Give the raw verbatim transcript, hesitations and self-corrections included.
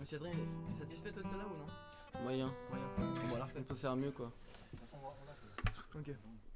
Cédric, t'es satisfait toi de celle-là ou non? Moyen. Moyen. On va la refaire. On peut faire mieux quoi. Ok.